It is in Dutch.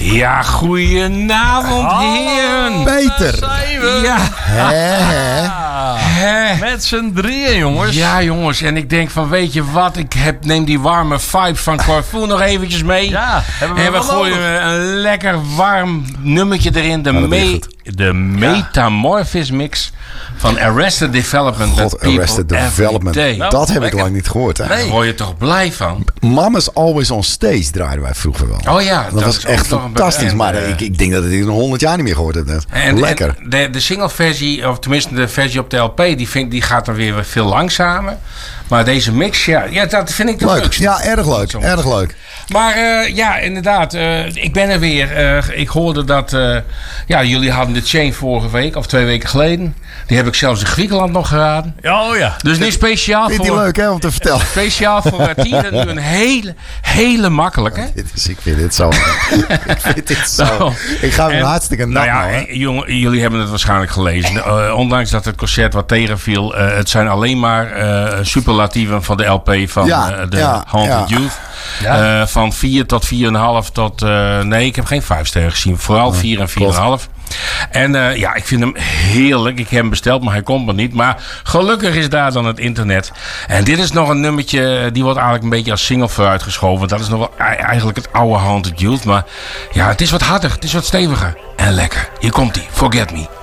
Ja, goedenavond, heren. Peter. Ja. Met z'n drieën, jongens. Ja, jongens. En ik denk van, weet je wat? Neem die warme vibes van Corfu nog eventjes mee. Ja, hebben we en we wel gooien nodig. een lekker warm nummertje erin. De Metamorphosis mix van Arrested Development. God, Arrested Development. Nou, dat heb ik lekker. lang niet gehoord. Hè? Nee. Daar word je toch blij van? Mama's Always on Stage draaiden wij vroeger wel. Oh ja, dat was is echt ook nog een fantastisch. bekende- Maar ik denk dat ik het in 100 jaar niet meer gehoord heb net. Lekker. En de singleversie, of tenminste de versie op de LP, die gaat dan weer veel langzamer. Maar deze mix, ja dat vind ik toch Leuk. Ja, erg leuk. Erg leuk. Maar ja, inderdaad. Ik ben er weer. Ik hoorde dat... jullie hadden de Chain vorige week, of 2 weken geleden. Die heb ik zelfs in Griekenland nog geraden. Oh ja. Dus nu speciaal Vind je voor... die leuk hè, om te vertellen? Speciaal voor Tieren nu een hele makkelijke. Ik vind dit zo. Nou, Ik ga weer hartstikke nat. Nou ja, jullie hebben het waarschijnlijk gelezen. Ondanks dat het concert wat tegenviel. Het zijn alleen maar superlatieven van de LP van de Haunted Youth. Ja. Van 4 tot 4,5 tot... nee, ik heb geen 5 sterren gezien. Vooral 4 en 4,5. En ik vind hem heerlijk. Ik heb hem besteld, maar hij komt er niet. Maar gelukkig is daar dan het internet. En dit is nog een nummertje... Die wordt eigenlijk een beetje als single vooruitgeschoven. Dat is nog wel eigenlijk het oude Haunted Youth. Maar ja, het is wat harder. Het is wat steviger. En lekker. Hier komt hij. Forget Me.